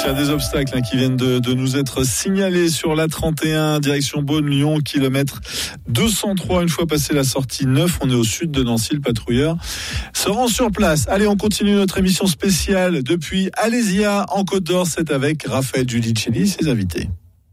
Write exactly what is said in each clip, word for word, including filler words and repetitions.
Tiens, des obstacles hein, qui viennent de, de nous être signalés sur la trente et un, direction Beaune-Lyon, kilomètre deux cent trois. Une fois passé la sortie neuf, on est au sud de Nancy. Le patrouilleur se rend sur place. Allez, on continue notre émission spéciale depuis Alésia, en Côte d'Or. C'est avec Raphaël Giudicelli, ses invités.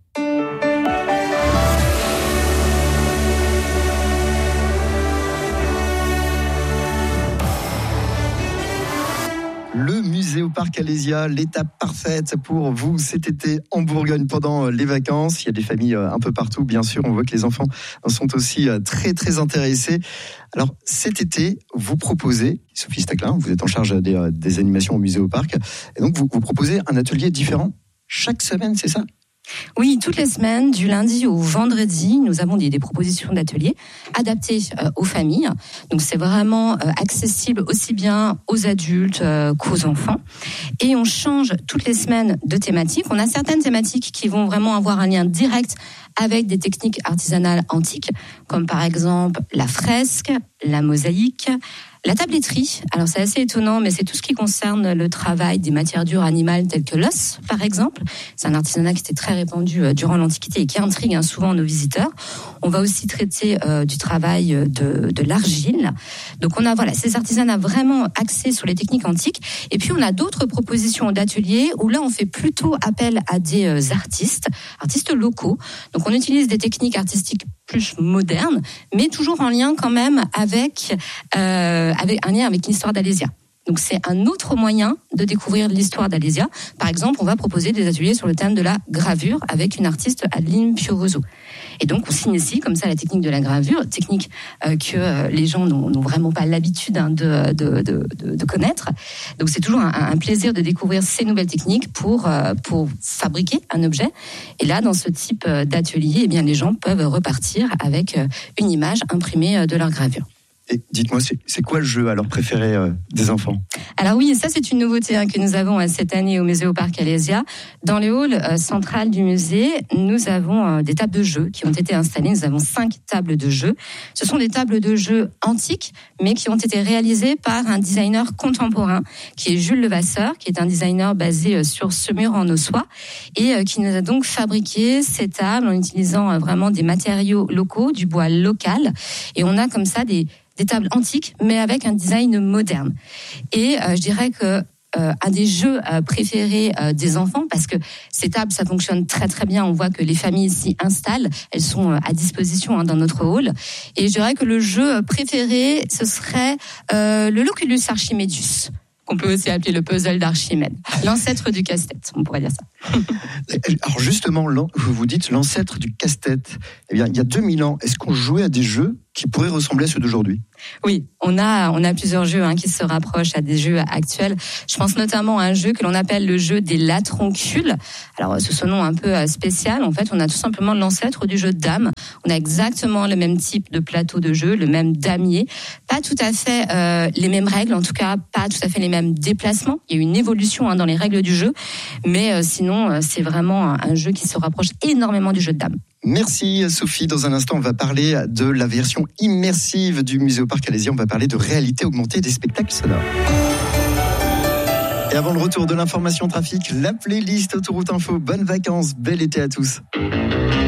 Le musée au parc Alésia, l'étape parfaite pour vous cet été en Bourgogne pendant les vacances. Il y a des familles un peu partout, bien sûr. On voit que les enfants sont aussi très, très intéressés. Alors, cet été, vous proposez, Sophie Staclin, vous êtes en charge des, des animations au musée au parc, et donc vous, vous proposez un atelier différent chaque semaine, c'est ça ? Oui, toutes les semaines, du lundi au vendredi, nous avons des, des propositions d'ateliers adaptées euh, aux familles. Donc c'est vraiment euh, accessible aussi bien aux adultes euh, qu'aux enfants. Et on change toutes les semaines de thématiques. On a certaines thématiques qui vont vraiment avoir un lien direct avec des techniques artisanales antiques, comme par exemple la fresque, la mosaïque, la tabletterie. Alors c'est assez étonnant, mais c'est tout ce qui concerne le travail des matières dures animales telles que l'os, par exemple. C'est un artisanat qui était très répandu euh, durant l'Antiquité et qui intrigue hein, souvent nos visiteurs. On va aussi traiter euh, du travail de, de l'argile. Donc on a voilà ces artisanats vraiment axés sur les techniques antiques. Et puis on a d'autres propositions d'ateliers où là on fait plutôt appel à des euh, artistes, artistes locaux. Donc on utilise des techniques artistiques plus modernes, mais toujours en lien quand même avec, euh, avec un lien avec l'histoire d'Alésia. Donc c'est un autre moyen de découvrir l'histoire d'Alésia. Par exemple, on va proposer des ateliers sur le thème de la gravure avec une artiste, Adeline Pioroso. Et donc on s'initie comme ça à la technique de la gravure, technique euh, que euh, les gens n'ont, n'ont vraiment pas l'habitude hein, de, de, de, de, de connaître. Donc c'est toujours un, un plaisir de découvrir ces nouvelles techniques pour, euh, pour fabriquer un objet. Et là, dans ce type d'atelier, eh bien, les gens peuvent repartir avec une image imprimée de leur gravure. Et dites-moi, c'est, c'est quoi le jeu alors préféré euh, des enfants ? Alors oui, ça c'est une nouveauté hein, que nous avons euh, cette année au musée au parc Alésia. Dans le hall euh, central du musée, nous avons euh, des tables de jeux qui ont été installées. Nous avons cinq tables de jeux. Ce sont des tables de jeux antiques, mais qui ont été réalisées par un designer contemporain, qui est Jules Levasseur, qui est un designer basé euh, sur Semur en Ossois, et euh, qui nous a donc fabriqué ces tables en utilisant euh, vraiment des matériaux locaux, du bois local. Et on a comme ça des des tables antiques, mais avec un design moderne. Et euh, je dirais que euh, un des jeux euh, préférés euh, des enfants, parce que ces tables, ça fonctionne très très bien. On voit que les familles s'y installent, elles sont euh, à disposition hein, dans notre hall. Et je dirais que le jeu préféré, ce serait euh, le Loculus Archimedius, qu'on peut aussi appeler le puzzle d'Archimède, l'ancêtre du casse-tête, on pourrait dire ça. Alors justement, vous dites l'ancêtre du casse-tête. Eh bien, il y a deux mille ans, est-ce qu'on jouait à des jeux qui pourraient ressembler à ceux d'aujourd'hui ? Oui, on a on a plusieurs jeux hein, qui se rapprochent à des jeux actuels. Je pense notamment à un jeu que l'on appelle le jeu des latroncules. Alors, sous ce nom un peu spécial, en fait, on a tout simplement l'ancêtre du jeu de dames. On a exactement le même type de plateau de jeu, le même damier. Pas tout à fait euh, les mêmes règles, en tout cas pas tout à fait les mêmes déplacements. Il y a eu une évolution hein, dans les règles du jeu, mais euh, sinon, euh, c'est vraiment un jeu qui se rapproche énormément du jeu de dames. Merci Sophie. Dans un instant, on va parler de la version immersive du musée au parc Alésia. On va parler de réalité augmentée des spectacles sonores. Et avant le retour de l'information trafic, la playlist Autoroute Info. Bonnes vacances, bel été à tous.